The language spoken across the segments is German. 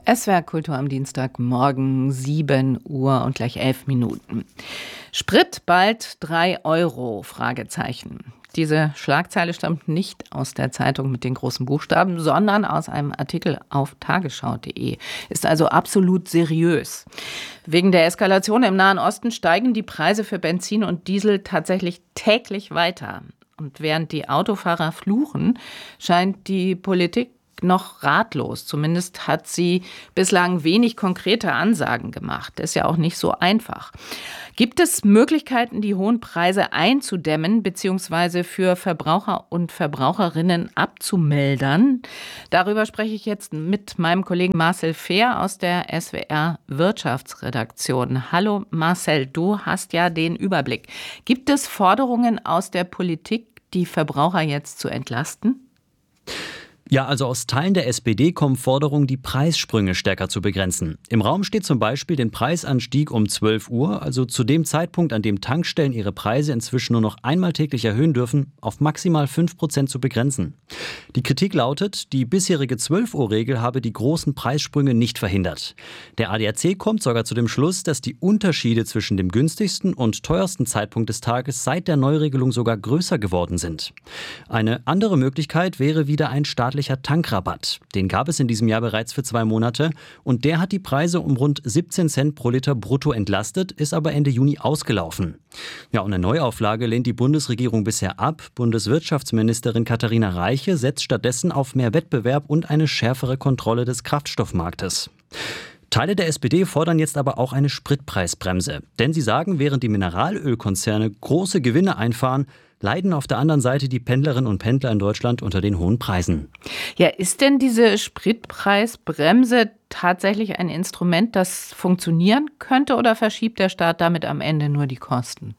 SWR Kultur am Dienstagmorgen, 7 Uhr und gleich 11 Minuten. Sprit bald 3 Euro? Fragezeichen. Diese Schlagzeile stammt nicht aus der Zeitung mit den großen Buchstaben, sondern aus einem Artikel auf tagesschau.de. Ist also absolut seriös. Wegen der Eskalation im Nahen Osten steigen die Preise für Benzin und Diesel tatsächlich täglich weiter. Und während die Autofahrer fluchen, scheint die Politik noch ratlos. Zumindest hat sie bislang wenig konkrete Ansagen gemacht. Ist ja auch nicht so einfach. Gibt es Möglichkeiten, die hohen Preise einzudämmen bzw. für Verbraucher und Verbraucherinnen abzumildern? Darüber spreche ich jetzt mit meinem Kollegen Marcel Fehr aus der SWR Wirtschaftsredaktion. Hallo Marcel, du hast ja den Überblick. Gibt es Forderungen aus der Politik, die Verbraucher jetzt zu entlasten? Ja, also aus Teilen der SPD kommen Forderungen, die Preissprünge stärker zu begrenzen. Im Raum steht zum Beispiel, den Preisanstieg um 12 Uhr, also zu dem Zeitpunkt, an dem Tankstellen ihre Preise inzwischen nur noch einmal täglich erhöhen dürfen, auf maximal 5% zu begrenzen. Die Kritik lautet, die bisherige 12-Uhr-Regel habe die großen Preissprünge nicht verhindert. Der ADAC kommt sogar zu dem Schluss, dass die Unterschiede zwischen dem günstigsten und teuersten Zeitpunkt des Tages seit der Neuregelung sogar größer geworden sind. Eine andere Möglichkeit wäre wieder ein staatlicher Tankrabatt. Den gab es in diesem Jahr bereits für 2 Monate und der hat die Preise um rund 17 Cent pro Liter brutto entlastet, ist aber Ende Juni ausgelaufen. Ja, und eine Neuauflage lehnt die Bundesregierung bisher ab. Bundeswirtschaftsministerin Katharina Reiche setzt stattdessen auf mehr Wettbewerb und eine schärfere Kontrolle des Kraftstoffmarktes. Teile der SPD fordern jetzt aber auch eine Spritpreisbremse. Denn sie sagen, während die Mineralölkonzerne große Gewinne einfahren, leiden auf der anderen Seite die Pendlerinnen und Pendler in Deutschland unter den hohen Preisen. Ja, ist denn diese Spritpreisbremse tatsächlich ein Instrument, das funktionieren könnte, oder verschiebt der Staat damit am Ende nur die Kosten?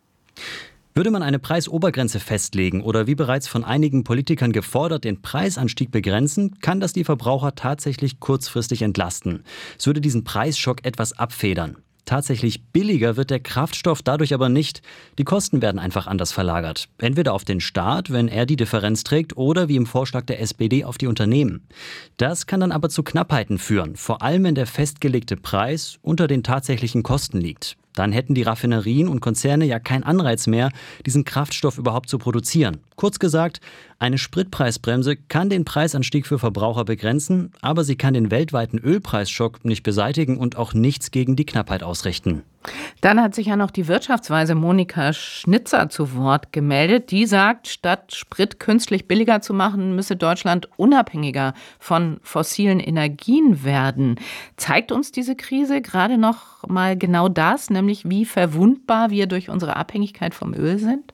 Würde man eine Preisobergrenze festlegen oder wie bereits von einigen Politikern gefordert, den Preisanstieg begrenzen, kann das die Verbraucher tatsächlich kurzfristig entlasten. Es würde diesen Preisschock etwas abfedern. Tatsächlich billiger wird der Kraftstoff dadurch aber nicht. Die Kosten werden einfach anders verlagert. Entweder auf den Staat, wenn er die Differenz trägt, oder wie im Vorschlag der SPD auf die Unternehmen. Das kann dann aber zu Knappheiten führen, vor allem wenn der festgelegte Preis unter den tatsächlichen Kosten liegt. Dann hätten die Raffinerien und Konzerne ja keinen Anreiz mehr, diesen Kraftstoff überhaupt zu produzieren. Kurz gesagt, eine Spritpreisbremse kann den Preisanstieg für Verbraucher begrenzen, aber sie kann den weltweiten Ölpreisschock nicht beseitigen und auch nichts gegen die Knappheit ausrichten. Dann hat sich ja noch die Wirtschaftsweise Monika Schnitzer zu Wort gemeldet. Die sagt, statt Sprit künstlich billiger zu machen, müsse Deutschland unabhängiger von fossilen Energien werden. Zeigt uns diese Krise gerade noch mal genau das, nämlich wie verwundbar wir durch unsere Abhängigkeit vom Öl sind?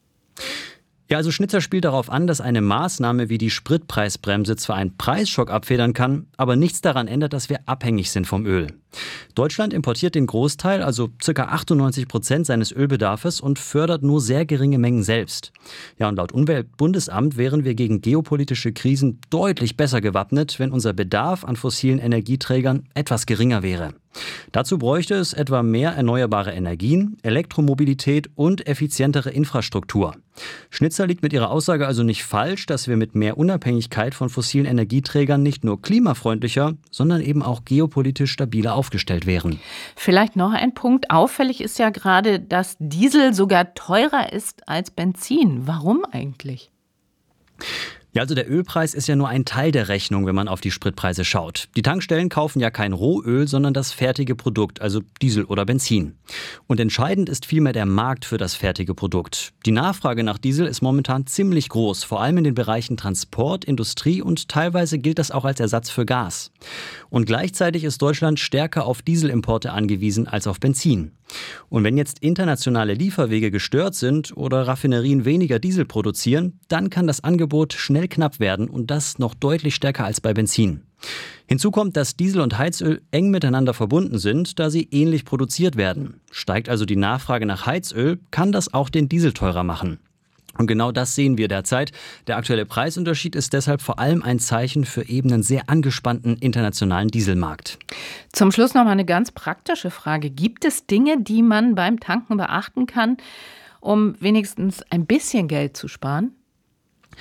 Ja, also Schnitzer spielt darauf an, dass eine Maßnahme wie die Spritpreisbremse zwar einen Preisschock abfedern kann, aber nichts daran ändert, dass wir abhängig sind vom Öl. Deutschland importiert den Großteil, also ca. 98% seines Ölbedarfs und fördert nur sehr geringe Mengen selbst. Ja, und laut Umweltbundesamt wären wir gegen geopolitische Krisen deutlich besser gewappnet, wenn unser Bedarf an fossilen Energieträgern etwas geringer wäre. Dazu bräuchte es etwa mehr erneuerbare Energien, Elektromobilität und effizientere Infrastruktur. Schnitzer liegt mit ihrer Aussage also nicht falsch, dass wir mit mehr Unabhängigkeit von fossilen Energieträgern nicht nur klimafreundlicher, sondern eben auch geopolitisch stabiler aufgestellt wären. Vielleicht noch ein Punkt. Auffällig ist ja gerade, dass Diesel sogar teurer ist als Benzin. Warum eigentlich? Ja, also der Ölpreis ist ja nur ein Teil der Rechnung, wenn man auf die Spritpreise schaut. Die Tankstellen kaufen ja kein Rohöl, sondern das fertige Produkt, also Diesel oder Benzin. Und entscheidend ist vielmehr der Markt für das fertige Produkt. Die Nachfrage nach Diesel ist momentan ziemlich groß, vor allem in den Bereichen Transport, Industrie und teilweise gilt das auch als Ersatz für Gas. Und gleichzeitig ist Deutschland stärker auf Dieselimporte angewiesen als auf Benzin. Und wenn jetzt internationale Lieferwege gestört sind oder Raffinerien weniger Diesel produzieren, dann kann das Angebot schnell knapp werden und das noch deutlich stärker als bei Benzin. Hinzu kommt, dass Diesel und Heizöl eng miteinander verbunden sind, da sie ähnlich produziert werden. Steigt also die Nachfrage nach Heizöl, kann das auch den Diesel teurer machen. Und genau das sehen wir derzeit. Der aktuelle Preisunterschied ist deshalb vor allem ein Zeichen für eben einen sehr angespannten internationalen Dieselmarkt. Zum Schluss noch mal eine ganz praktische Frage. Gibt es Dinge, die man beim Tanken beachten kann, um wenigstens ein bisschen Geld zu sparen?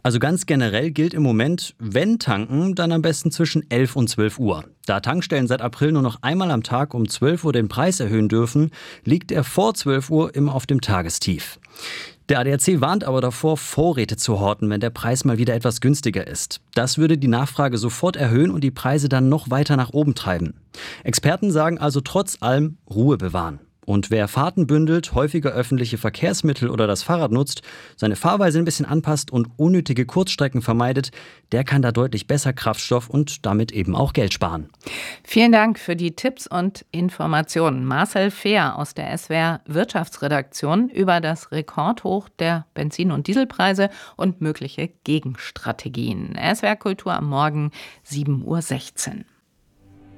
Also ganz generell gilt im Moment, wenn tanken, dann am besten zwischen 11 und 12 Uhr. Da Tankstellen seit April nur noch einmal am Tag um 12 Uhr den Preis erhöhen dürfen, liegt er vor 12 Uhr immer auf dem Tagestief. Der ADAC warnt aber davor, Vorräte zu horten, wenn der Preis mal wieder etwas günstiger ist. Das würde die Nachfrage sofort erhöhen und die Preise dann noch weiter nach oben treiben. Experten sagen also trotz allem Ruhe bewahren. Und wer Fahrten bündelt, häufiger öffentliche Verkehrsmittel oder das Fahrrad nutzt, seine Fahrweise ein bisschen anpasst und unnötige Kurzstrecken vermeidet, der kann da deutlich besser Kraftstoff und damit eben auch Geld sparen. Vielen Dank für die Tipps und Informationen. Marcel Fehr aus der SWR Wirtschaftsredaktion über das Rekordhoch der Benzin- und Dieselpreise und mögliche Gegenstrategien. SWR Kultur am Morgen 7:16 Uhr.